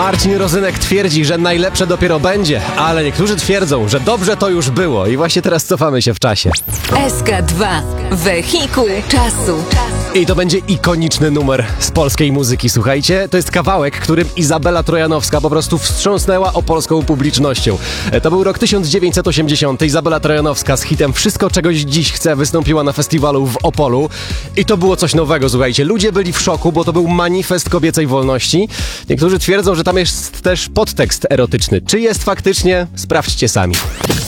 Marcin Rozynek twierdzi, że najlepsze dopiero będzie, ale niektórzy twierdzą, że dobrze to już było i właśnie teraz cofamy się w czasie. SK2. Wehikuł czasu. I to będzie ikoniczny numer z polskiej muzyki, słuchajcie. To jest kawałek, którym Izabela Trojanowska po prostu wstrząsnęła polską publicznością. To był rok 1980. Izabela Trojanowska z hitem Wszystko, czegoś dziś chcę wystąpiła na festiwalu w Opolu. I to było coś nowego, słuchajcie. Ludzie byli w szoku, bo to był manifest kobiecej wolności. Niektórzy twierdzą, że tam jest też podtekst erotyczny. Czy jest faktycznie? Sprawdźcie sami.